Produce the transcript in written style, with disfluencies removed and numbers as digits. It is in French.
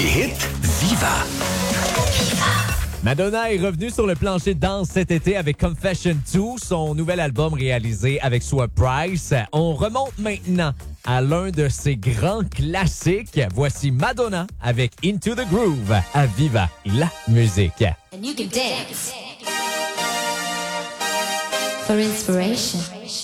Les hits Viva. Madonna est revenue sur le plancher de danse cet été avec Confession 2, son nouvel album réalisé avec Swap Price. On remonte maintenant à l'un de ses grands classiques. Voici Madonna avec Into the Groove à Viva la musique. And you can dance for inspiration.